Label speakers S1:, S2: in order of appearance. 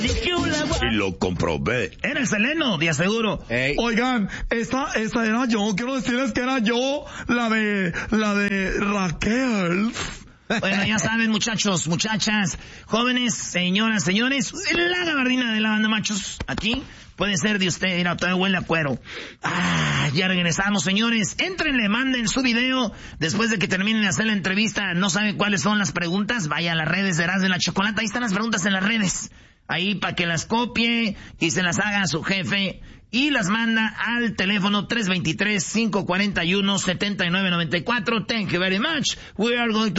S1: Y lo comprobé.
S2: Era el Seleno, de aseguro.
S3: Ey.
S4: Oigan, esa era yo, quiero decirles que era yo, la de Raquel.
S2: Bueno, ya saben, muchachos, muchachas, jóvenes, señoras, señores, la gabardina de la banda machos, aquí, puede ser de usted, mira, todavía huele a cuero. Ya regresamos, señores, éntrenle, manden su video, después de que terminen de hacer la entrevista, no saben cuáles son las preguntas, vaya a las redes de Erasmo y la Chocolata, ahí están las preguntas en las redes, ahí para que las copie y se las haga a su jefe, y las manda al teléfono 323-541-7994, thank you very much, we are going to